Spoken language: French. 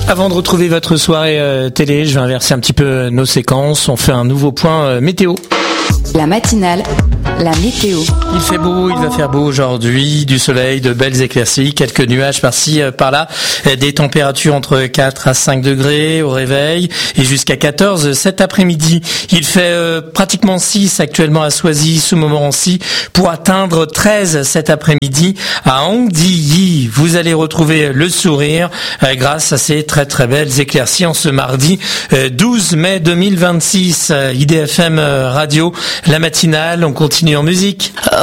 Avant de retrouver votre soirée télé, je vais inverser un petit peu nos séquences. On fait un nouveau point météo. La matinale, la météo. Il fait beau, il va faire beau aujourd'hui, du soleil, de belles éclaircies, quelques nuages par-ci, par-là, des températures entre 4 à 5 degrés au réveil et jusqu'à 14 cet après-midi. Il fait pratiquement 6 actuellement à Soisy, ce moment-ci, pour atteindre 13 cet après-midi à Andilly. Vous allez retrouver le sourire grâce à ces très très belles éclaircies en ce mardi 12 mai 2026. IDFM Radio, la matinale, on continue en musique.